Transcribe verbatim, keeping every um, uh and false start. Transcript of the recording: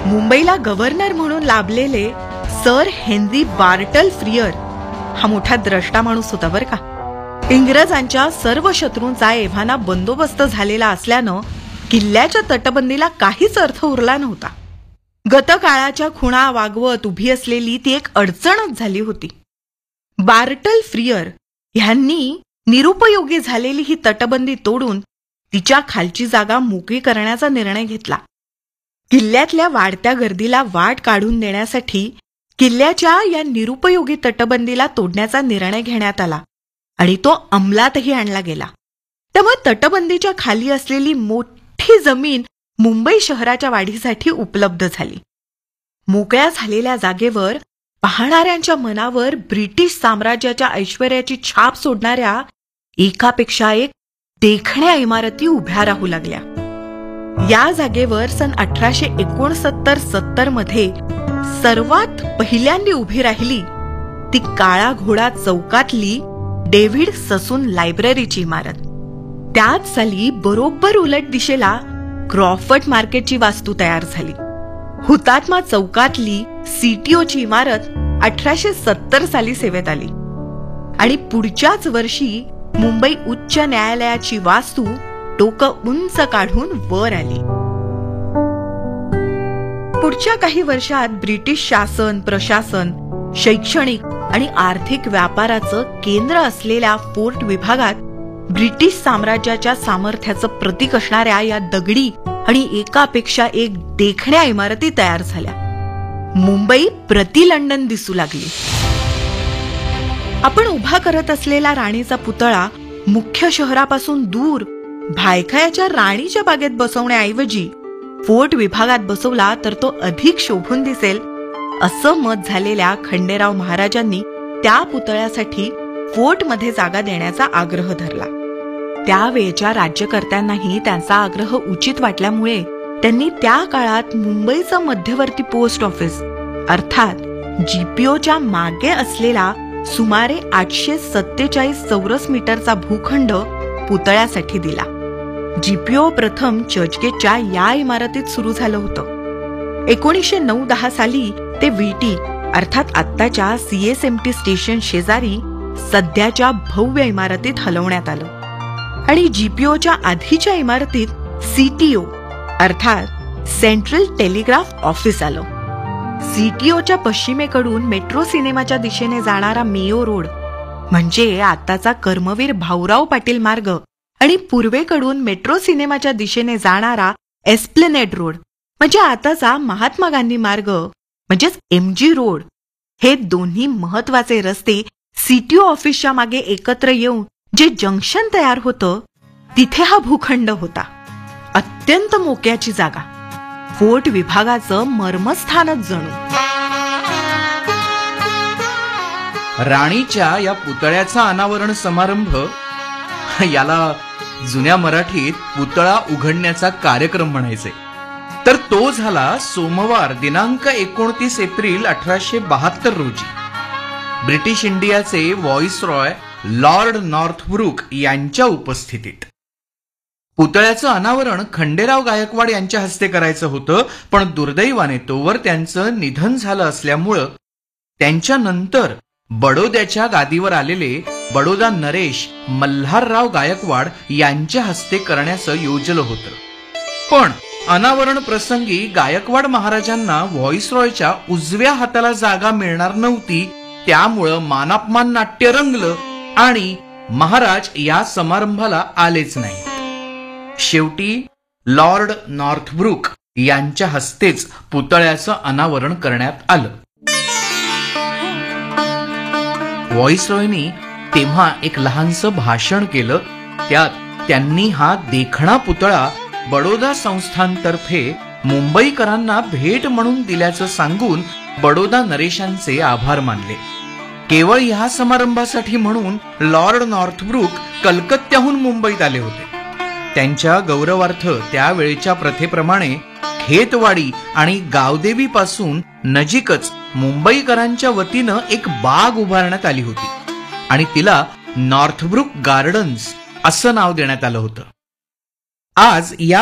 मुंबईला गव्हर्नर म्हणून लाभलेले सर हेनरी बार्टल फ्रियर हा मोठा द्रष्टा माणूस होता बरं का. इंग्रजांच्या सर्व शत्रूंचा एव्हाना बंदोबस्त झालेला असल्यानं किल्ल्याच्या तटबंदीला काहीच अर्थ उरला नव्हता. गतकाळाच्या खुणा वागवत उभी असलेली ती एक अडचणच झाली होती. बार्टल फ्रियर ह्यांनी निरुपयोगी झालेली ही तटबंदी तोडून तिच्या खालची जागा मोकळी करण्याचा निर्णय घेतला. किल्ल्यातल्या वाढत्या गर्दीला वाट काढून देण्यासाठी किल्ल्याच्या या निरुपयोगी तटबंदीला तोडण्याचा निर्णय घेण्यात आला आणि तो अंमलातही आणला गेला. त्यामुळे तटबंदीच्या खाली असलेली मोठी जमीन मुंबई शहराच्या वाढीसाठी उपलब्ध झाली. मोकळ्या झालेल्या जागेवर पाहणाऱ्यांच्या मनावर ब्रिटिश साम्राज्याच्या ऐश्वर्याची छाप सोडणाऱ्या एकापेक्षा एक देखण्या इमारती उभ्या राहू लागल्या. या जागेवर सन अठराशे एकोणसत्तर सत्तर मध्ये सर्वात पहिल्यांदी उभी राहिली ती काळा घोडा चौकातली डेव्हिड ससून लायब्ररीची इमारत. त्याच साली बरोबर उलट दिशेला क्रॉफर्ड मार्केटची वास्तू तयार झाली. हुतात्मा चौकातली सीटीओची इमारत अठराशे सत्तर साली सेवेत आली आणि पुढच्याच वर्षी मुंबई उच्च न्यायालयाची वास्तू डोकं उंच काढून वर आली. पुढच्या काही वर्षात ब्रिटिश शासन प्रशासन शैक्षणिक आणि आर्थिक व्यापाराचं केंद्र असलेल्या फोर्ट विभागात ब्रिटिश साम्राज्याच्या सामर्थ्याचं प्रतीक असणाऱ्या या दगडी आणि एकापेक्षा एक देखण्या इमारती तयार झाल्या. मुंबई प्रति लंडन दिसू लागली. आपण उभा करत असलेला राणीचा पुतळा मुख्य शहरापासून दूर भायखळ्याच्या राणीच्या बागेत बसवण्याऐवजी फोर्ट विभागात बसवला तर तो अधिक शोभून दिसेल असं मत झालेल्या खंडेराव महाराजांनी त्या पुतळ्यासाठी फोर्टमध्ये जागा देण्याचा आग्रह धरला. त्यावेळच्या राज्यकर्त्यांनाही त्यांचा आग्रह उचित वाटल्यामुळे त्यांनी त्या काळात मुंबईचं मध्यवर्ती पोस्ट ऑफिस अर्थात जीपीओच्या मागे असलेला सुमारे आठशे सत्तेचाळीस चौरस मीटरचा भूखंड पुतळ्यासाठी दिला. जीपीओ प्रथम चर्चगेटच्या या इमारतीत सुरू झालं होतं. एकोणीसशे नऊ दहा साली ते व्हीटी अर्थात आत्ताच्या सीएसएमटी स्टेशन शेजारी सध्याच्या भव्य इमारतीत हलवण्यात आलं आणि जीपीओच्या आधीच्या इमारतीत सीटीओ अर्थात सेंट्रल टेलिग्राफ ऑफिस आलं. सीटीओच्या पश्चिमेकडून मेट्रो सिनेमाच्या दिशेने जाणारा मेयो रोड म्हणजे आताचा कर्मवीर भाऊराव पाटील मार्ग आणि पूर्वेकडून मेट्रो सिनेमाच्या दिशेने जाणारा एस्प्लेनेड रोड म्हणजे आताचा महात्मा गांधी मार्ग म्हणजेच एमजी रोड हे दोन्ही महत्वाचे रस्ते सीटीओ ऑफिसच्या मागे एकत्र येऊन जे जंक्शन तयार होतं तिथे हा भूखंड होता. अत्यंत मोक्याची जागा. फोर्ट विभागाचं मर्मस्थानच जणू. राणीच्या या पुतळ्याचा अनावरण समारंभ याला जुन्या मराठीत पुतळा उघडण्याचा कार्यक्रम म्हणायचे. तर तो झाला सोमवार दिनांक एकोणतीस एप्रिल अठराशे बहात्तर रोजी. ब्रिटिश इंडियाचे व्हॉइसरॉय लॉर्ड नॉर्थब्रुक यांच्या उपस्थितीत. पुतळ्याचं अनावरण खंडेराव गायकवाड यांच्या हस्ते करायचं होतं, पण दुर्दैवाने तोवर त्यांचं निधन झालं असल्यामुळं त्यांच्यानंतर बडोद्याच्या गादीवर आलेले बडोदा नरेश मल्हारराव गायकवाड यांच्या हस्ते करण्याचं योजलं होतं. पण अनावरण प्रसंगी गायकवाड महाराजांना व्हॉइसरॉयच्या उजव्या हाताला जागा मिळणार नव्हती. त्यामुळं मानापमान नाट्य रंगलं आणि महाराज या समारंभाला आलेच नाही. शेवटी लॉर्ड नॉर्थब्रुक यांच्या हस्तेच पुतळ्याचं अनावरण करण्यात आलं. व्हॉइसरॉयनी तेव्हा एक लहानसं भाषण केलं. त्यात त्यांनी हा देखणा पुतळा बडोदा संस्थानतर्फे मुंबईकरांना भेट म्हणून दिल्याचं सांगून बडोदा नरेशांचे आभार मानले. केवळ ह्या समारंभासाठी म्हणून लॉर्ड नॉर्थब्रुक कलकत्त्याहून मुंबईत आले होते. त्यांच्या गौरवार्थ त्यावेळेच्या प्रथेप्रमाणे खेतवाडी आणि गावदेवी पासून नजीकच मुंबईकरांच्या वतीनं एक बाग उभारण्यात आली होती आणि तिला नॉर्थब्रुक गार्डन्स असं नाव देण्यात आलं होतं. आज या